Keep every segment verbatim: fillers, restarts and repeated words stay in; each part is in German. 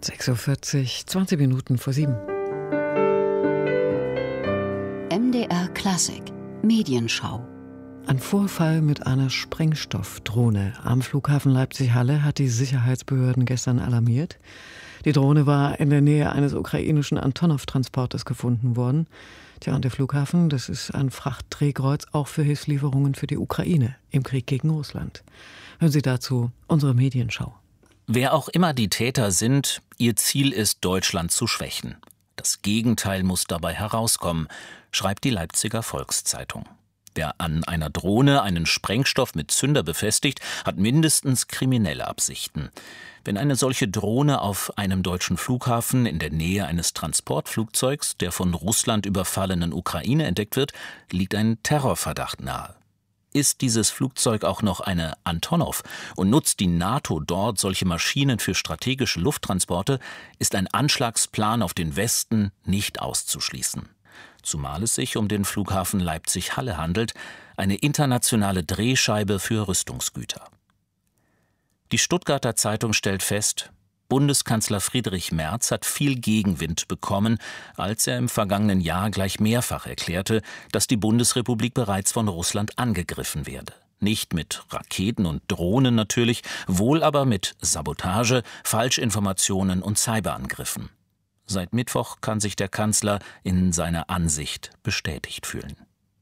sechs Uhr vierzig, zwanzig Minuten vor sieben. M D R Klassik Medienschau. Ein Vorfall mit einer Sprengstoffdrohne am Flughafen Leipzig-Halle hat die Sicherheitsbehörden gestern alarmiert. Die Drohne war in der Nähe eines ukrainischen Antonov-Transporters gefunden worden. Tja, und der Flughafen, das ist ein Frachtdrehkreuz auch für Hilfslieferungen für die Ukraine im Krieg gegen Russland. Hören Sie dazu unsere Medienschau. Wer auch immer die Täter sind, ihr Ziel ist, Deutschland zu schwächen. Das Gegenteil muss dabei herauskommen, schreibt die Leipziger Volkszeitung. Wer an einer Drohne einen Sprengstoff mit Zünder befestigt, hat mindestens kriminelle Absichten. Wenn eine solche Drohne auf einem deutschen Flughafen in der Nähe eines Transportflugzeugs der von Russland überfallenen Ukraine entdeckt wird, liegt ein Terrorverdacht nahe. Ist dieses Flugzeug auch noch eine Antonov und nutzt die NATO dort solche Maschinen für strategische Lufttransporte, ist ein Anschlagsplan auf den Westen nicht auszuschließen. Zumal es sich um den Flughafen Leipzig-Halle handelt, eine internationale Drehscheibe für Rüstungsgüter. Die Stuttgarter Zeitung stellt fest, Bundeskanzler Friedrich Merz hat viel Gegenwind bekommen, als er im vergangenen Jahr gleich mehrfach erklärte, dass die Bundesrepublik bereits von Russland angegriffen werde. Nicht mit Raketen und Drohnen natürlich, wohl aber mit Sabotage, Falschinformationen und Cyberangriffen. Seit Mittwoch kann sich der Kanzler in seiner Ansicht bestätigt fühlen.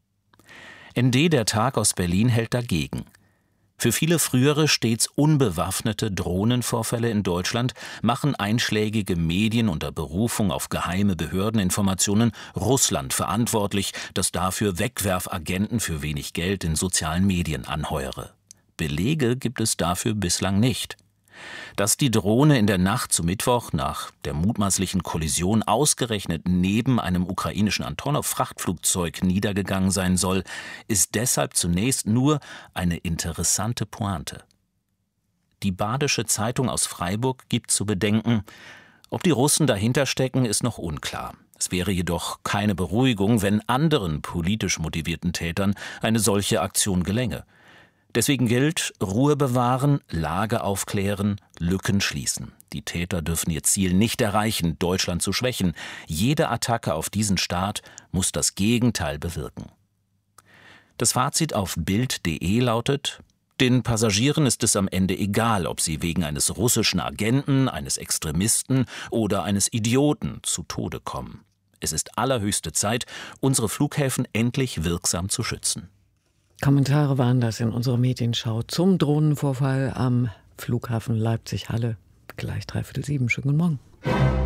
N D, der Tag aus Berlin, hält dagegen. Für viele frühere, stets unbewaffnete Drohnenvorfälle in Deutschland machen einschlägige Medien unter Berufung auf geheime Behördeninformationen Russland verantwortlich, das dafür Wegwerfagenten für wenig Geld in sozialen Medien anheuere. Belege gibt es dafür bislang nicht. Dass die Drohne in der Nacht zu Mittwoch nach der mutmaßlichen Kollision ausgerechnet neben einem ukrainischen Antonov-Frachtflugzeug niedergegangen sein soll, ist deshalb zunächst nur eine interessante Pointe. Die Badische Zeitung aus Freiburg gibt zu bedenken, ob die Russen dahinter stecken, ist noch unklar. Es wäre jedoch keine Beruhigung, wenn anderen politisch motivierten Tätern eine solche Aktion gelänge. Deswegen gilt, Ruhe bewahren, Lage aufklären, Lücken schließen. Die Täter dürfen ihr Ziel nicht erreichen, Deutschland zu schwächen. Jede Attacke auf diesen Staat muss das Gegenteil bewirken. Das Fazit auf bild punkt de lautet: Den Passagieren ist es am Ende egal, ob sie wegen eines russischen Agenten, eines Extremisten oder eines Idioten zu Tode kommen. Es ist allerhöchste Zeit, unsere Flughäfen endlich wirksam zu schützen. Kommentare waren das in unserer Medienschau zum Drohnenvorfall am Flughafen Leipzig-Halle. Gleich dreiviertel sieben. Schönen guten Morgen.